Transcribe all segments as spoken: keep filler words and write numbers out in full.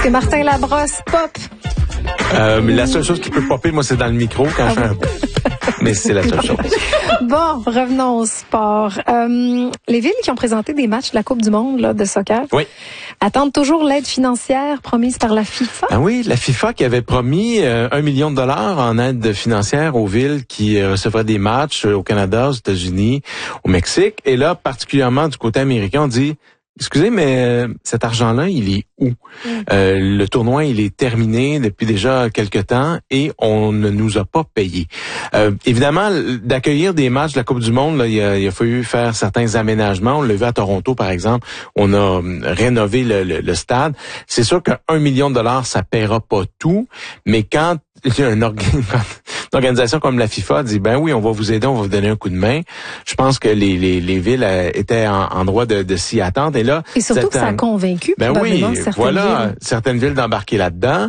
que Martin Labrosse pop? Euh, mais la seule chose qui peut popper, moi, c'est dans le micro quand je fais un... Mais c'est la seule chose. Bon, revenons au sport. Euh, les villes qui ont présenté des matchs de la Coupe du monde là, de soccer Oui. attendent toujours l'aide financière promise par la FIFA. Ah oui, la FIFA qui avait promis euh, un million de dollars en aide financière aux villes qui euh, recevraient des matchs euh, au Canada, aux États-Unis, au Mexique. Et là, particulièrement du côté américain, on dit... Excusez, mais euh, cet argent-là, il est où? Mm. Euh, le tournoi, il est terminé depuis déjà quelque temps et on ne nous a pas payé. Euh, évidemment, d'accueillir des matchs de la Coupe du monde, là, il, a, il a fallu faire certains aménagements. On l'a vu à Toronto, par exemple. On a rénové le, le, le stade. C'est sûr qu'un million de dollars, ça paiera pas tout, mais quand une, orga... une organisation comme la FIFA dit, ben oui, on va vous aider, on va vous donner un coup de main. Je pense que les, les, les villes étaient en, en droit de, de s'y attendre. Et là, et surtout que ça a convaincu ben oui, certaines voilà, villes. certaines villes d'embarquer là-dedans.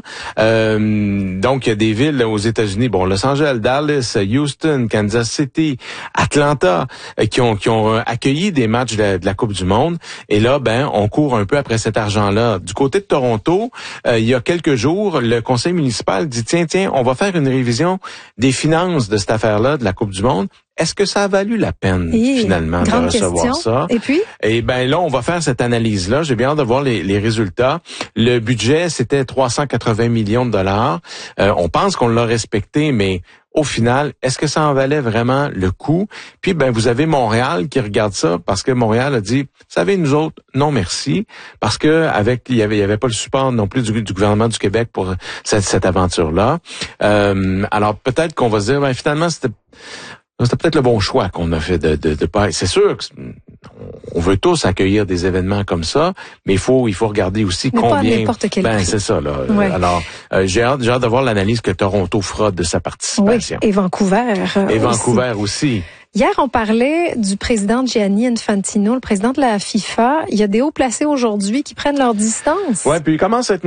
Euh, donc, il y a des villes aux États-Unis, bon, Los Angeles, Dallas, Houston, Kansas City, Atlanta, euh, qui ont qui ont accueilli des matchs de, de la Coupe du monde. Et là, ben, on court un peu après cet argent-là. Du côté de Toronto, euh, il y a quelques jours, le conseil municipal dit, tiens, tiens, on va faire une révision des finances de cette affaire-là, de la Coupe du monde. Est-ce que ça a valu la peine, et finalement, de recevoir question. ça? Et puis? Eh ben là, on va faire cette analyse-là. J'ai bien hâte de voir les, les résultats. Le budget, c'était trois cent quatre-vingts millions de dollars. Euh, on pense qu'on l'a respecté, mais au final, est-ce que ça en valait vraiment le coup? Puis, ben, vous avez Montréal qui regarde ça parce que Montréal a dit, vous savez, nous autres, non merci, parce que avec il y avait, il y avait pas le support non plus du, du gouvernement du Québec pour cette, cette aventure-là. Euh, alors peut-être qu'on va se dire, ben finalement, c'était C'était peut-être le bon choix qu'on a fait de de, de pas. C'est sûr qu'on veut tous accueillir des événements comme ça, mais il faut il faut regarder aussi mais combien. Pas n'importe quel ben prix. c'est ça là. Ouais. Alors euh, j'ai hâte j'ai hâte de voir l'analyse que Toronto fera de sa participation. Oui, et Vancouver. Euh, et Vancouver aussi. aussi. Hier, on parlait du président Gianni Infantino, le président de la FIFA. Il y a des hauts placés aujourd'hui qui prennent leur distance. Ouais, puis il commence à être